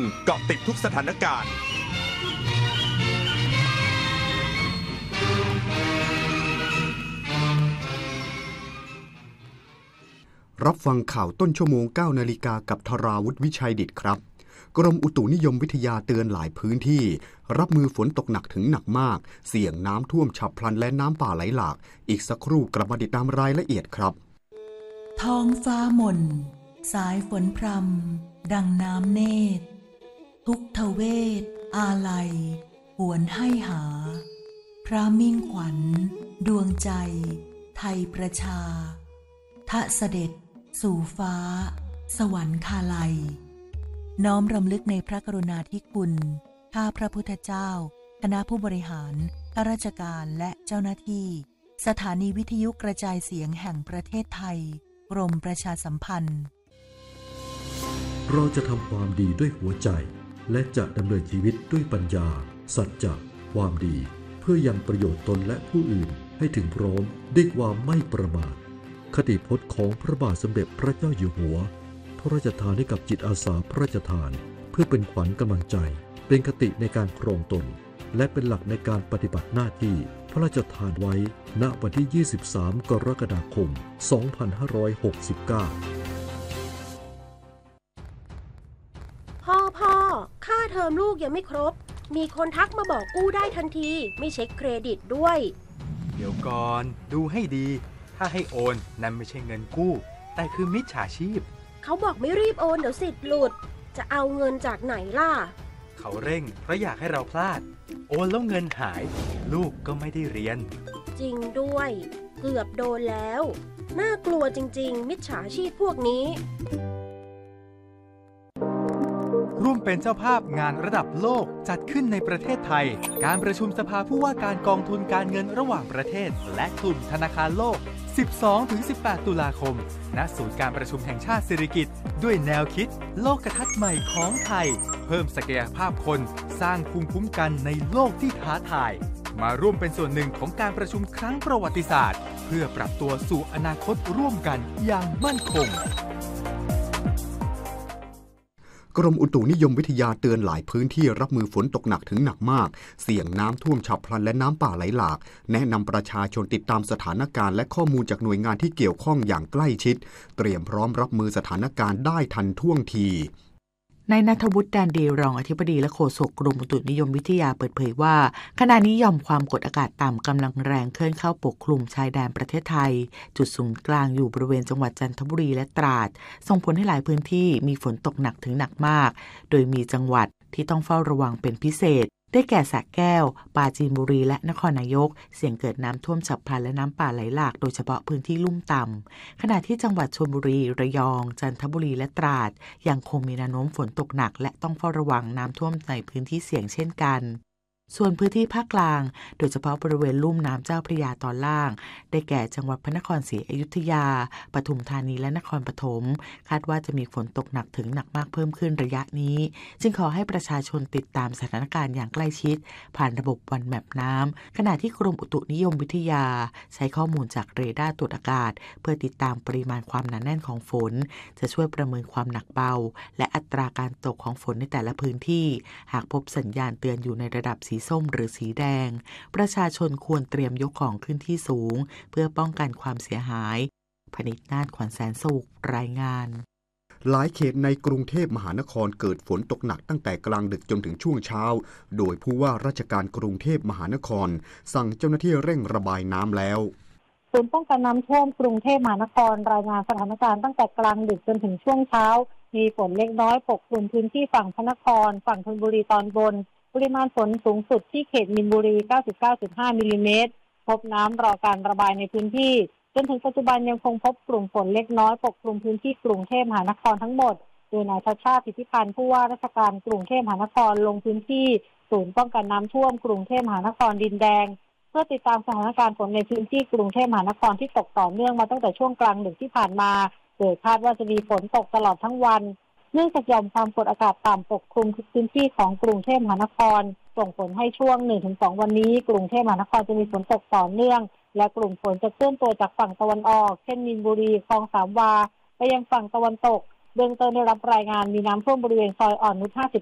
เกาะติดทุกสถานการณ์รับฟังข่าวต้นชั่วโมง 9 นาฬิกากับธราวุฒิวิชัยดิษฐ์ครับกรมอุตุนิยมวิทยาเตือนหลายพื้นที่รับมือฝนตกหนักถึงหนักมากเสี่ยงน้ำท่วมฉับพลันและน้ำป่าไหลหลากอีกสักครู่กลับมาติดตามรายละเอียดครับท้องฟ้าหม่นสายฝนพรำดังน้ำเนตรทุกทเวทอาลัยหวนให้หาพระมิ่งขวัญดวงใจไทยประชาทะเสด็จสู่ฟ้าสวรรคาลัยน้อมรำลึกในพระกรุณาธิคุณข้าพระพุทธเจ้าคณะผู้บริหารข้าราชการและเจ้าหน้าที่สถานีวิทยุกระจายเสียงแห่งประเทศไทยกรมประชาสัมพันธ์เราจะทำความดีด้วยหัวใจและจะดำเนินชีวิตด้วยปัญญาสัจจะความดีเพื่อยังประโยชน์ตนและผู้อื่นให้ถึงพร้อมด้วยความไม่ประมาทคติพจน์ของพระบาทสมเด็จพระเจ้าอยู่หัวพระราชทานให้กับจิตอาสาพระราชทานเพื่อเป็นขวัญกำลังใจเป็นคติในการครองตนและเป็นหลักในการปฏิบัติหน้าที่พระราชทานไว้ณวันที่ 23 กรกฎาคม 2569 พ่อค่าเทอมลูกยังไม่ครบมีคนทักมาบอกกู้ได้ทันทีไม่เช็คเครดิตด้วยเดี๋ยวก่อนดูให้ดีถ้าให้โอนนั่นไม่ใช่เงินกู้แต่คือมิจฉาชีพเขาบอกไม่รีบโอนเดี๋ยวสิทธิ์หลุดจะเอาเงินจากไหนล่ะเขาเร่งเพราะอยากให้เราพลาดโอนแล้วเงินหายลูกก็ไม่ได้เรียนจริงด้วยเกือบโดนแล้วน่ากลัวจริงๆมิจฉาชีพพวกนี้ร่วมเป็นเจ้าภาพงานระดับโลกจัดขึ้นในประเทศไทยการประชุมสภาผู้ว่าการกองทุนการเงินระหว่างประเทศและกลุ่มธนาคารโลก 12-18 ตุลาคมณศูนย์การประชุมแห่งชาติสิริกิติ์ด้วยแนวคิดโลกทัศน์ใหม่ของไทยเพิ่มศักยภาพคนสร้างภูมิคุ้มกันในโลกที่ท้าทายมาร่วมเป็นส่วนหนึ่งของการประชุมครั้งประวัติศาสตร์เพื่อปรับตัวสู่อนาคตร่วมกันอย่างมั่นคงกรมอุตุนิยมวิทยาเตือนหลายพื้นที่รับมือฝนตกหนักถึงหนักมากเสี่ยงน้ำท่วมฉับพลันและน้ำป่าไหลหลากแนะนำประชาชนติดตามสถานการณ์และข้อมูลจากหน่วยงานที่เกี่ยวข้องอย่างใกล้ชิดเตรียมพร้อมรับมือสถานการณ์ได้ทันท่วงทีนายณัฐวุฒิ แดนดีรองอธิบดีและโฆษกกรมอุตุนิยมวิทยาเปิดเผยว่าขณะนี้หย่อมความกดอากาศต่ำกำลังแรงเคลื่อนเข้าปกคลุมชายแดนประเทศไทยจุดศูนย์กลางอยู่บริเวณจังหวัดจันทบุรีและตราดส่งผลให้หลายพื้นที่มีฝนตกหนักถึงหนักมากโดยมีจังหวัดที่ต้องเฝ้าระวังเป็นพิเศษได้แก่สระแก้วปราจีนบุรีและนครนายกเสี่ยงเกิดน้ำท่วมฉับพลันและน้ำป่าไหลหลากโดยเฉพาะพื้นที่ลุ่มต่ำขณะที่จังหวัดชลบุรีระยองจันทบุรีและตราดยังคงมีแนวโน้มฝนตกหนักและต้องเฝ้าระวังน้ำท่วมในพื้นที่เสี่ยงเช่นกันส่วนพื้นที่ภาคกลางโดยเฉพาะบริเวณลุ่มน้ำเจ้าพระยาตอนล่างได้แก่จังหวัดพระนครศรีอยุธยาปทุมธานีและนครปฐมคาดว่าจะมีฝนตกหนักถึงหนักมากเพิ่มขึ้นระยะนี้จึงขอให้ประชาชนติดตามสถานการณ์อย่างใกล้ชิดผ่านระบบวันแมปน้ำขณะที่กรมอุตุนิยมวิทยาใช้ข้อมูลจากเรดาร์ตรวจอากาศเพื่อติดตามปริมาณความหนาแน่นของฝนจะช่วยประเมินความหนักเบาและอัตราการตกของฝนในแต่ละพื้นที่หากพบสัญญาณเตือนอยู่ในระดับสีส้มหรือสีแดงประชาชนควรเตรียมยกของขึ้นที่สูงเพื่อป้องกันความเสียหายพนิษฐ์นาฏ ขวัญแสนสุขรายงานหลายเขตในกรุงเทพมหานครเกิดฝนตกหนักตั้งแต่กลางดึกจนถึงช่วงเช้าโดยผู้ว่าราชการกรุงเทพมหานครสั่งเจ้าหน้าที่เร่งระบายน้ำแล้วศูนย์ป้องกันน้ำท่วมกรุงเทพมหานครรายงานสถานการณ์ตั้งแต่กลางดึกจนถึงช่วงเช้ามีฝนเล็กน้อยปกคลุมพื้นที่ฝั่งพระนครฝั่งธนบุรีตอนบนปริมาณฝนสูงสุดที่เขตมีนบุรี 99.5 มิลลิเมตรพบน้ำรอการระบายในพื้นที่จนถึงปัจจุบันยังคงพบกลุ่มฝนเล็กน้อยปกคลุมพื้นที่กรุงเทพมหานครทั้งหมดโดยนายชาติชาติ สิทธิพันธ์ผู้ว่าราชการกรุงเทพมหานครลงพื้นที่ศูนย์ป้องกันน้ำท่วมกรุงเทพมหานครดินแดงเพื่อติดตามสถานการณ์ฝนในพื้นที่กรุงเทพมหานครที่ตกต่อเนื่องมาตั้งแต่ช่วงกลางดึกที่ผ่านมาโดยคาดว่าจะมีฝนตกตลอดทั้งวันเนื่องจากหย่อมความกดอากาศต่ำปกคลุมทุกพื้นที่ของกรุงเทพมหานครส่งผลให้ช่วง 1-2 วันนี้กรุงเทพมหานครจะมีฝนตกต่อเนื่องและกลุ่มฝนจะเคลื่อนตัวจากฝั่งตะวันออกเช่นมีนบุรีคลองสามวาไปยังฝั่งตะวันตกเบื้องต้นได้รับรายงานมีน้ำท่วมบริเวณซอยอ่อนนุช